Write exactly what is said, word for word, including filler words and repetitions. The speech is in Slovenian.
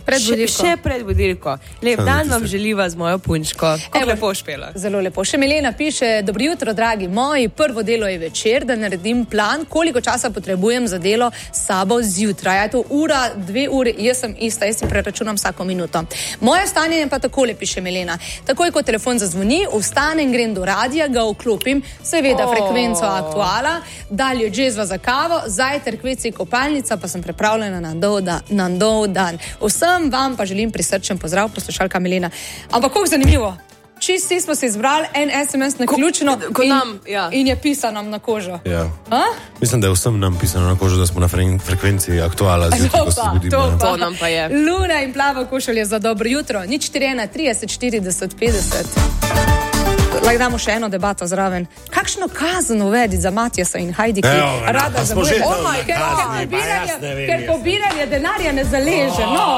Pred budilko. Še, še pred budilko. Lep Kaj dan je vam tisto? želiva z mojo punčko. Kako Evo. lepo špela. Zelo lepo. Še Milena piše: dobro jutro, dragi moji. Prvo delo je večer, da naredim plan, koliko časa potrebujem za delo s sabo zjutraj. Je to ura, dve uri, jaz sem ista, jaz si preračunam vsako minuto. Moje stanje je pa takole, piše Milena. Takoj, ko telefon zazvoni, vstanem, grem do radija, ga vklopim, seveda Oh. frekvenco Aktuala, dalje džezva za kavo, zajtrk, veci, kopalnica, pa sem pripravljena na nov dan, na nov dan. Vsem vam pa želim prisrčen pozdrav, poslušalka Milena. Ampak kako zanimivo. Čisti smo se izbrali en es em es na ključno ko in, nam, ja. in je pisan nam na kožo. Ja. A? Mislim, da je vsem nam pisano na kožo, da smo na fre- frekvenciji Aktuala zjutraj, ko se pa, zbudimo. to ja. pa. To nam pa je. Luna in plava košulja za dobro jutro. Nič štiri ena trideset štirideset petdeset. Lahko damo še eno debato zraven. Kakšno kazen uvedi za Matjasa in Heidiki? Evo, no, Rada pa smo zamujemo. že tam Oh my na God, kazni, ker pa jaz pobiranje- ne vem, Ker jaz. pobiranje denarja ne zaleže. No.